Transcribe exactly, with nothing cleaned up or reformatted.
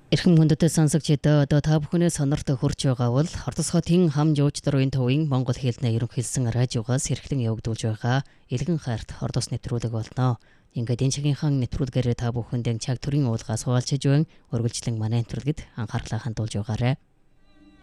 Эрхэм хүндэт сонсогч одоо та бүхнээ сонорт хүрч байгаа бол Хортос хотын хам жууч дөрвийн төвийн Монгол хэлний ерөнхийлсөн радиогоос эрхлэн явагдуулж байгаа Илгэн хайрт Хортос нэвтрүүлэг болно. Ингээд энэ чигийнхэн нэвтрүүлгээр та бүхэнд цаг төрийн уулгаас хуваалцаж байна. Өргөлжлөн манай нэвтрүүлгэд анхаарлаа хандуулж байгаарай.